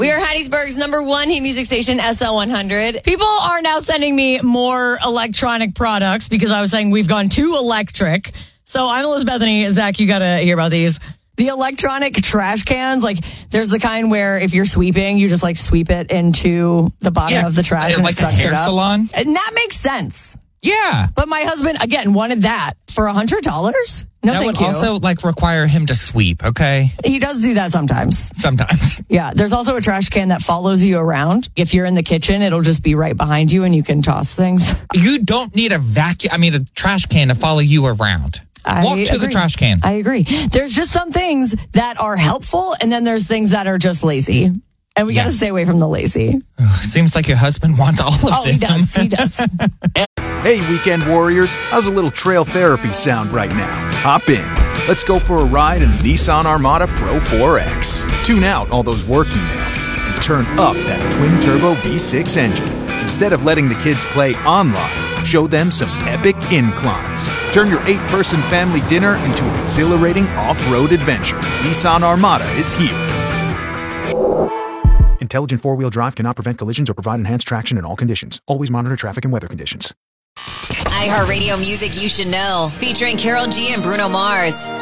We are Hattiesburg's #1 heat music station, SL100. People are now sending me more electronic products because I was saying we've gone too electric. So I'm Elizabeth Bethany. Zach, you got to hear about these. The electronic trash cans, like there's the kind where if you're sweeping, you just like sweep it into the bottom of the trash and like it sucks a hair it up. salon. And that makes sense. Yeah. But my husband, again, wanted that for $100. No, That thank would you. also require him to sweep, okay? He does do that sometimes. Sometimes. Yeah. There's also a trash can that follows you around. If you're in the kitchen, it'll just be right behind you and you can toss things. You don't need a trash can to follow you around. Walk to the trash can. I agree. There's just some things that are helpful, and then there's things that are just lazy. And we got to stay away from the lazy. Seems like your husband wants all of them. Oh, he does. He does. Hey, weekend warriors, how's a little trail therapy sound right now? Hop in. Let's go for a ride in the Nissan Armada Pro 4X. Tune out all those work emails and turn up that twin-turbo V6 engine. Instead of letting the kids play online, show them some epic inclines. Turn your 8-person family dinner into an exhilarating off-road adventure. Nissan Armada is here. Intelligent four-wheel drive cannot prevent collisions or provide enhanced traction in all conditions. Always monitor traffic and weather conditions. iHeartRadio music you should know, featuring Karol G and Bruno Mars.